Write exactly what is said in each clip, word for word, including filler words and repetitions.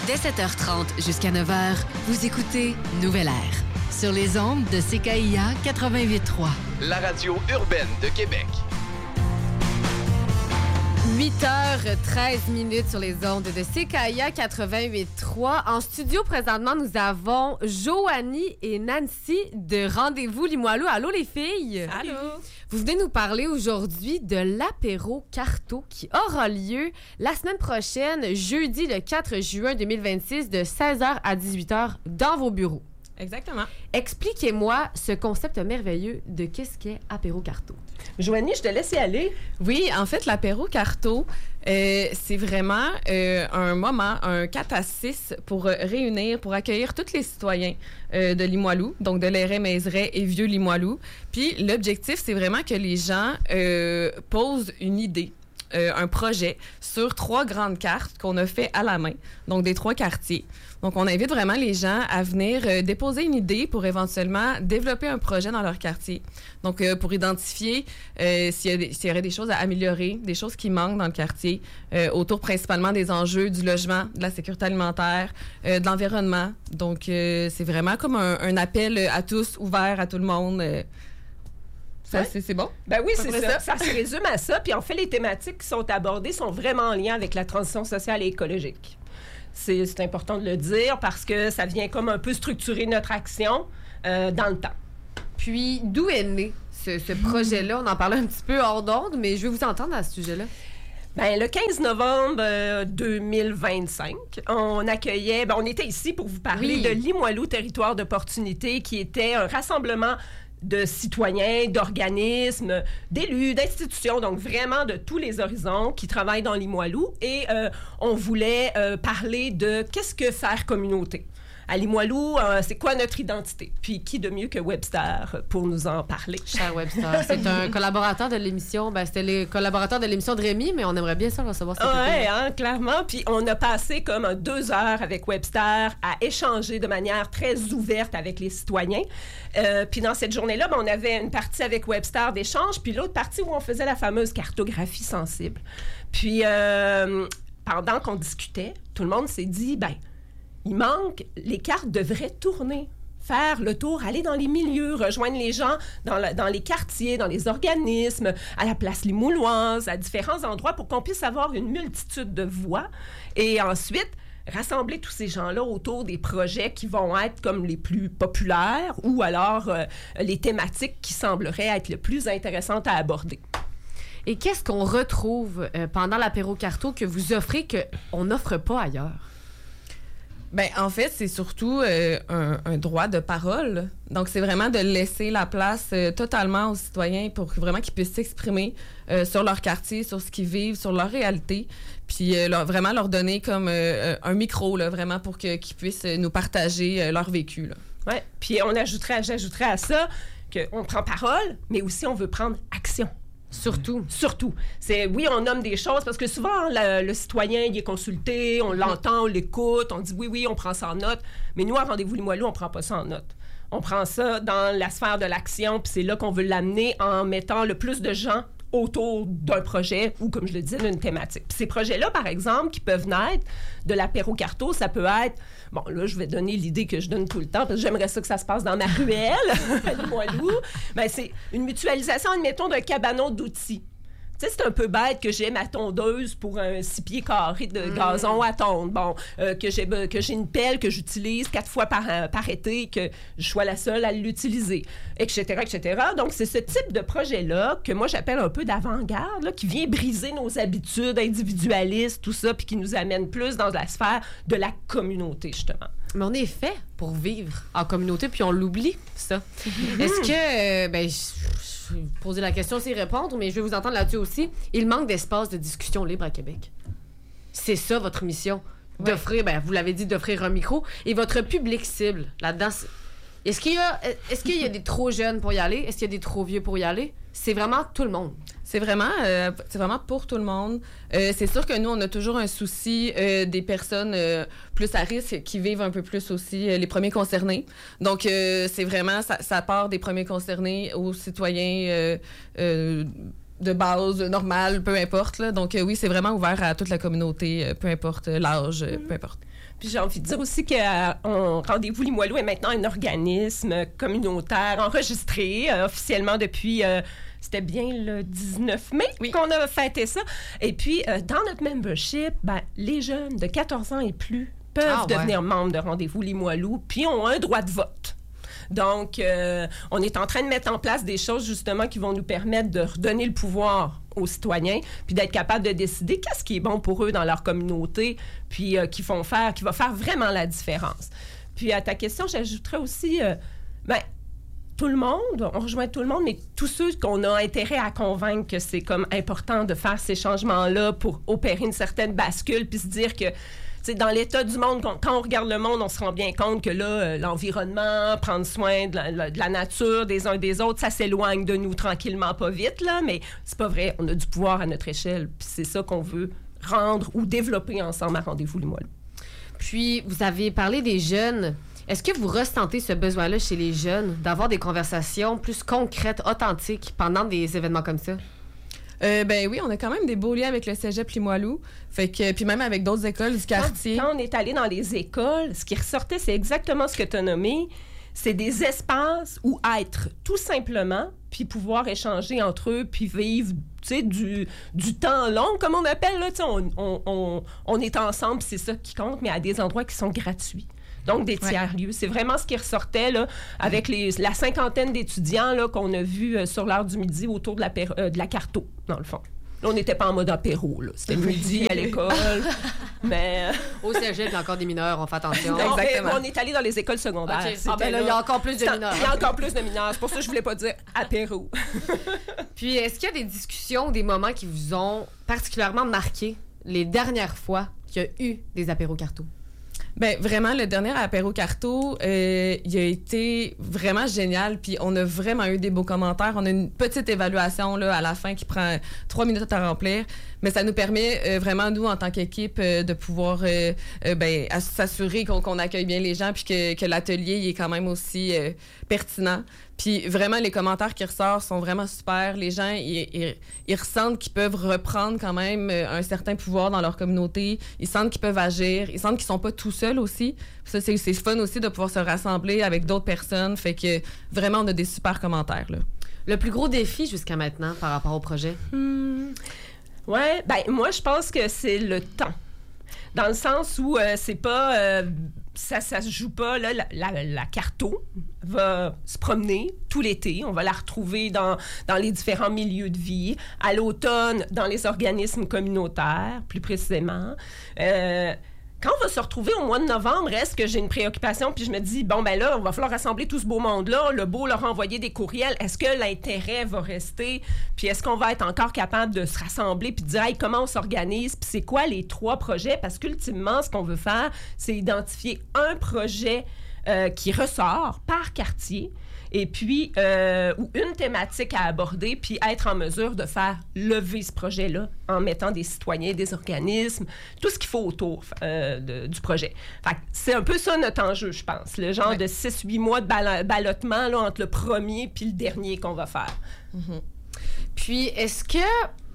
Dès sept heures trente jusqu'à neuf heures, vous écoutez Nouvelle Air sur les ondes de C K I A quatre-vingt-huit trois. La radio urbaine de Québec. huit heures treize minutes sur les ondes de C K I A quatre-vingt-huit trois. En studio, présentement, nous avons Joanie et Nancy de Rendez-vous Limoilou. Allô, les filles? Allô? Vous venez nous parler aujourd'hui de l'apéro Carto qui aura lieu la semaine prochaine, jeudi le quatre juin deux mille vingt-six, de seize heures à dix-huit heures dans vos bureaux. Exactement. Expliquez-moi ce concept merveilleux de qu'est-ce qu'est apéro Carto. Joanie, je te laisse y aller. Oui, en fait, l'apéro Carto, euh, c'est vraiment euh, un moment, un quatre à six pour euh, réunir, pour accueillir tous les citoyens euh, de Limoilou, donc de Lairet, Mézeray et Vieux-Limoilou. Puis l'objectif, c'est vraiment que les gens euh, posent une idée. Euh, un projet sur trois grandes cartes qu'on a fait à la main, donc des trois quartiers. Donc, on invite vraiment les gens à venir euh, déposer une idée pour éventuellement développer un projet dans leur quartier. Donc, euh, pour identifier euh, s'il y a des, s'il y aurait des choses à améliorer, des choses qui manquent dans le quartier, euh, autour principalement des enjeux du logement, de la sécurité alimentaire, euh, de l'environnement. Donc, euh, c'est vraiment comme un, un appel à tous, ouvert à tout le monde. Euh, Ça, Ouais. c'est, c'est bon? Ben oui, c'est ça. ça. Ça se résume à ça. Puis en fait, les thématiques qui sont abordées sont vraiment en lien avec la transition sociale et écologique. C'est, c'est important de le dire parce que ça vient comme un peu structurer notre action euh, dans le temps. Puis, d'où est né ce, ce projet-là? On en parlait un petit peu hors d'ordre, mais je veux vous entendre à ce sujet-là. Ben, le quinze novembre euh, deux mille vingt-cinq, on accueillait, ben, on était ici pour vous parler Oui. de Limoilou Territoire d'opportunité, qui était un rassemblement de citoyens, d'organismes, d'élus, d'institutions, donc vraiment de tous les horizons qui travaillent dans Limoilou. Et euh, on voulait euh, parler de qu'est-ce que faire communauté. À Limoilou, euh, c'est quoi notre identité? Puis qui de mieux que Webster pour nous en parler? Cher Webster, c'est un collaborateur de l'émission. Ben, c'était les collaborateurs de l'émission de Rémi, mais on aimerait bien ça recevoir cet Oui, été. hein, clairement. Puis on a passé comme un deux heures avec Webster à échanger de manière très ouverte avec les citoyens. Euh, puis dans cette journée-là, ben, on avait une partie avec Webster d'échange, puis l'autre partie où on faisait la fameuse cartographie sensible. Puis euh, pendant qu'on discutait, tout le monde s'est dit, ben il manque, les cartes devraient tourner, faire le tour, aller dans les milieux, rejoindre les gens dans, la, dans les quartiers, dans les organismes, à la place Limouloise, à différents endroits pour qu'on puisse avoir une multitude de voix et ensuite rassembler tous ces gens-là autour des projets qui vont être comme les plus populaires ou alors euh, les thématiques qui sembleraient être le plus intéressantes à aborder. Et qu'est-ce qu'on retrouve euh, pendant l'apéro Carto que vous offrez qu'on n'offre pas ailleurs? Ben, en fait, c'est surtout euh, un, un droit de parole. Donc, c'est vraiment de laisser la place euh, totalement aux citoyens pour vraiment qu'ils puissent s'exprimer euh, sur leur quartier, sur ce qu'ils vivent, sur leur réalité. Puis, euh, leur, vraiment leur donner comme euh, un micro, là, vraiment, pour que, qu'ils puissent nous partager euh, leur vécu, là. Ouais. Puis, on ajouterait, j'ajouterais à ça qu'on prend parole, mais aussi on veut prendre action. Surtout. Surtout. C'est, oui, on nomme des choses parce que souvent, le, le citoyen, il est consulté, on l'entend, on l'écoute, on dit oui, oui, on prend ça en note. Mais nous, à Rendez-vous Limoilou, on prend pas ça en note. On prend ça dans la sphère de l'action, puis c'est là qu'on veut l'amener en mettant le plus de gens autour d'un projet ou, comme je le disais, d'une thématique. Puis ces projets-là, par exemple, qui peuvent naître de l'apéro Carto, ça peut être... Bon, là, je vais donner l'idée que je donne tout le temps, parce que j'aimerais ça que ça se passe dans ma ruelle, à Limoilou. Ben, c'est une mutualisation, admettons, d'un cabanon d'outils. Tu sais, c'est un peu bête que j'ai ma tondeuse pour un six pieds carrés de mmh. gazon à tondre. Bon, euh, que, j'ai, que j'ai une pelle que j'utilise quatre fois par, par été, que je sois la seule à l'utiliser, et cetera, et cetera. Donc, c'est ce type de projet-là que moi, j'appelle un peu d'avant-garde, là, qui vient briser nos habitudes individualistes, tout ça, puis qui nous amène plus dans la sphère de la communauté, justement. Mais on est fait pour vivre en communauté, puis on l'oublie, ça. Mmh. Est-ce que... Euh, ben, je, je vais poser la question, c'est répondre, mais je vais vous entendre là-dessus aussi. Il manque d'espace de discussion libre à Québec. C'est ça, votre mission. Ouais. D'offrir, ben, vous l'avez dit, d'offrir un micro. Et votre public cible, là-dedans, c'est... Est-ce qu'il y a, est-ce qu'il y a des trop jeunes pour y aller? Est-ce qu'il y a des trop vieux pour y aller? C'est vraiment tout le monde. C'est vraiment, euh, c'est vraiment pour tout le monde. Euh, c'est sûr que nous, on a toujours un souci euh, des personnes euh, plus à risque qui vivent un peu plus aussi, euh, les premiers concernés. Donc, euh, c'est vraiment, ça, ça part des premiers concernés aux citoyens euh, euh, de base, normale, peu importe. Là. Donc, euh, oui, c'est vraiment ouvert à toute la communauté, euh, peu importe l'âge, euh, peu importe. Puis j'ai envie de dire aussi que euh, Rendez-vous Limoilou est maintenant un organisme communautaire enregistré euh, officiellement depuis... Euh, C'était bien le dix-neuf mai oui. qu'on a fêté ça. Et puis, euh, dans notre membership, ben, les jeunes de quatorze ans et plus peuvent ah, devenir ouais. membres de Rendez-vous Limoilou, puis ont un droit de vote. Donc, euh, on est en train de mettre en place des choses, justement, qui vont nous permettre de redonner le pouvoir aux citoyens, puis d'être capable de décider qu'est-ce qui est bon pour eux dans leur communauté, puis euh, qui font faire, qui va faire vraiment la différence. Puis, à ta question, j'ajouterais aussi... Euh, ben, tout le monde, on rejoint tout le monde, mais tous ceux qu'on a intérêt à convaincre que c'est comme important de faire ces changements-là pour opérer une certaine bascule, puis se dire que, tu sais, dans l'état du monde, quand, quand on regarde le monde, on se rend bien compte que là, euh, l'environnement, prendre soin de la, de la nature, des uns des autres, ça s'éloigne de nous tranquillement, pas vite, là, mais c'est pas vrai. On a du pouvoir à notre échelle, puis c'est ça qu'on veut rendre ou développer ensemble à Rendez-vous Limoilou. Puis, vous avez parlé des jeunes. Est-ce que vous ressentez ce besoin-là chez les jeunes d'avoir des conversations plus concrètes, authentiques pendant des événements comme ça? Euh, ben oui, on a quand même des beaux liens avec le Cégep Limoilou. Fait que, puis même avec d'autres écoles du quartier. Quand, quand on est allé dans les écoles, ce qui ressortait, c'est exactement ce que tu as nommé. C'est des espaces où être, tout simplement, puis pouvoir échanger entre eux, puis vivre, tu sais, du, du temps long, comme on appelle, là. Tu sais, on, on, on, on est ensemble, c'est ça qui compte, mais à des endroits qui sont gratuits. Donc, des tiers-lieux. Ouais. C'est vraiment ce qui ressortait là, avec les, la cinquantaine d'étudiants là, qu'on a vus euh, sur l'heure du midi autour de la, euh, de la Carto, dans le fond. Là, on n'était pas en mode apéro. Là. C'était midi à l'école. mais... Au cégep, il y a encore des mineurs, on fait attention. Non, exactement. On est allé dans les écoles secondaires. Okay. Ah ben là, il y a encore plus de mineurs. Il y a encore plus de mineurs. C'est pour ça que je ne voulais pas dire apéro. Puis, est-ce qu'il y a des discussions, des moments qui vous ont particulièrement marqué les dernières fois qu'il y a eu des apéros Carto? Bien, vraiment, le dernier apéro Carto, euh, il a été vraiment génial. Puis on a vraiment eu des beaux commentaires. On a une petite évaluation là, à la fin qui prend trois minutes à remplir. Mais ça nous permet euh, vraiment, nous, en tant qu'équipe, euh, de pouvoir euh, euh, ben, s'assurer qu'on, qu'on accueille bien les gens puis que, que l'atelier il est quand même aussi euh, pertinent. Puis vraiment, les commentaires qui ressortent sont vraiment super. Les gens, ils, ils, ils ressentent qu'ils peuvent reprendre quand même un certain pouvoir dans leur communauté. Ils sentent qu'ils peuvent agir. Ils sentent qu'ils sont pas tout seuls aussi. Ça, c'est, c'est fun aussi de pouvoir se rassembler avec d'autres personnes. Fait que vraiment, on a des super commentaires, là. Le plus gros défi jusqu'à maintenant par rapport au projet? Hmm. Ouais, ben moi, je pense que c'est le temps. Dans le sens où euh, c'est pas... Euh, ça ça se joue pas, là, la, la, la Carto va se promener tout l'été. On va la retrouver dans, dans les différents milieux de vie. À l'automne, dans les organismes communautaires, plus précisément. Euh, Quand on va se retrouver au mois de novembre, est-ce que j'ai une préoccupation puis je me dis, bon, ben là, on va falloir rassembler tout ce beau monde-là, le beau leur envoyer des courriels. Est-ce que l'intérêt va rester? Puis est-ce qu'on va être encore capable de se rassembler puis de dire, hey, comment on s'organise? Puis c'est quoi les trois projets? Parce qu'ultimement, ce qu'on veut faire, c'est identifier un projet euh, qui ressort par quartier et puis euh, ou une thématique à aborder, puis être en mesure de faire lever ce projet-là en mettant des citoyens, des organismes, tout ce qu'il faut autour euh, de, du projet. Fait que c'est un peu ça notre enjeu, je pense. Le genre ouais. de six huit mois de ball- ballottement là, entre le premier puis le dernier qu'on va faire. Mm-hmm. Puis, est-ce que...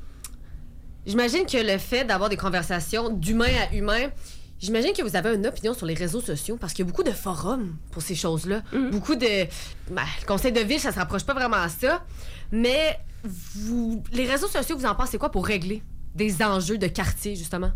J'imagine que le fait d'avoir des conversations d'humain à humain... J'imagine que vous avez une opinion sur les réseaux sociaux parce qu'il y a beaucoup de forums pour ces choses-là. Mm. Beaucoup de... Ben, le conseil de ville, ça se rapproche pas vraiment à ça. Mais vous, les réseaux sociaux, vous en pensez quoi pour régler des enjeux de quartier, justement?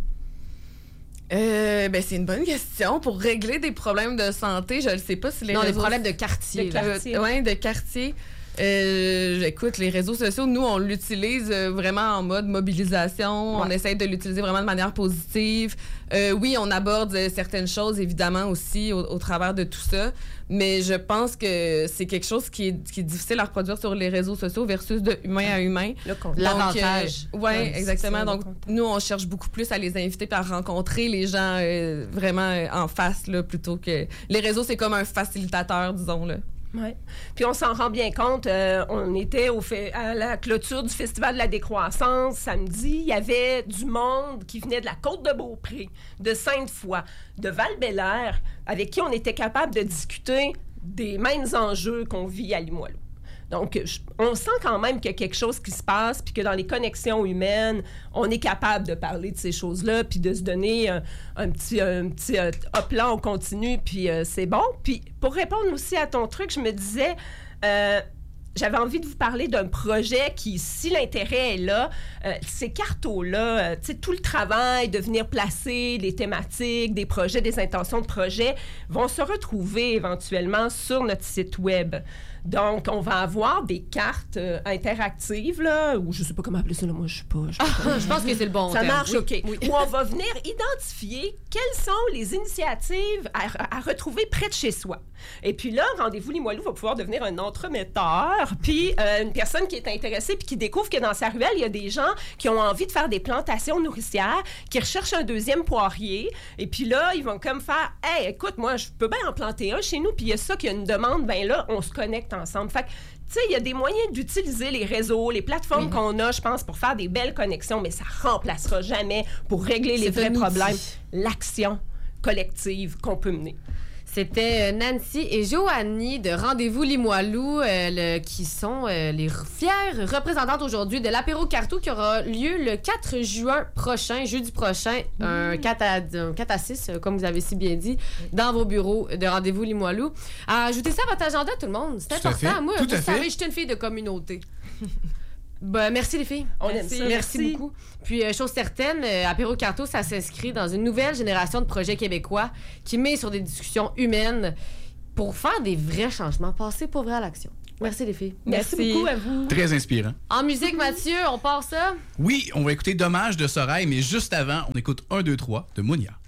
Euh, ben, c'est une bonne question. Pour régler des problèmes de santé, je ne sais pas si les non, réseaux... des problèmes de quartier. De quartier. Euh, oui, de quartier. Euh, écoute, les réseaux sociaux, nous, on l'utilise vraiment en mode mobilisation. Ouais. On essaie de l'utiliser vraiment de manière positive. Euh, oui, on aborde certaines choses, évidemment, aussi, au, au travers de tout ça. Mais je pense que c'est quelque chose qui est, qui est difficile à reproduire sur les réseaux sociaux versus de humain à humain. Le L'avantage. Euh, oui, ouais, exactement. Donc, nous, on cherche beaucoup plus à les inviter et à rencontrer les gens euh, vraiment en face, là, plutôt que... Les réseaux, c'est comme un facilitateur, disons, là. Oui. Puis on s'en rend bien compte. Euh, on était au fait, à la clôture du Festival de la décroissance samedi. Il y avait du monde qui venait de la Côte-de-Beaupré, de Sainte-Foy, de Val-Bélair, avec qui on était capable de discuter des mêmes enjeux qu'on vit à Limoilou. Donc, je, on sent quand même qu'il y a quelque chose qui se passe, puis que dans les connexions humaines, on est capable de parler de ces choses-là, puis de se donner un, un petit, un petit euh, hop là, on continue, puis euh, c'est bon. Puis pour répondre aussi à ton truc, je me disais... Euh, J'avais envie de vous parler d'un projet qui, si l'intérêt est là, euh, ces cartos-là, euh, tu sais, tout le travail de venir placer les thématiques, des projets, des intentions de projet, vont se retrouver éventuellement sur notre site web. Donc, on va avoir des cartes euh, interactives, là, ou je sais pas comment appeler ça, là, moi, je sais pas. Je, sais pas Ah, je pense que c'est le bon ça terme. marche, Oui. OK. Oui. Où on va venir identifier quelles sont les initiatives à, à retrouver près de chez soi. Et puis là, Rendez-vous Limoilou va pouvoir devenir un entremetteur, puis euh, une personne qui est intéressée puis qui découvre que dans sa ruelle, il y a des gens qui ont envie de faire des plantations nourricières, qui recherchent un deuxième poirier. Et puis là, ils vont comme faire « Hey, écoute, moi, je peux bien en planter un chez nous, puis il y a ça qui a une demande. » Bien là, on se connecte ensemble. Fait que, tu sais, il y a des moyens d'utiliser les réseaux, les plateformes mm-hmm. qu'on a, je pense, pour faire des belles connexions, mais ça remplacera jamais pour régler les C'est vrais un problèmes outil. l'action collective qu'on peut mener. C'était euh, Nancy et Joanie de Rendez-vous Limoilou euh, le- qui sont euh, les r- fières représentantes aujourd'hui de l'apéro Carto qui aura lieu le quatre juin prochain, jeudi prochain, un quatre à, un quatre à six, euh, comme vous avez si bien dit, dans vos bureaux de Rendez-vous Limoilou. Ajoutez ça à votre agenda, tout le monde. C'est Tout à important. fait. Moi, Tout vous à fait. savez, je suis une fille de communauté. Ben, merci les filles. On merci. aime ça. Merci, Merci. beaucoup. Puis, euh, chose certaine, euh, Apéro Carto, ça s'inscrit dans une nouvelle génération de projets québécois qui met sur des discussions humaines pour faire des vrais changements, passer pour vrai à l'action. Merci les filles. Merci, Merci. beaucoup à vous. Très inspirant. En musique, Mathieu, on part ça? Oui, on va écouter Dommage de Sorail, mais juste avant, on écoute un, deux, trois de Mounia.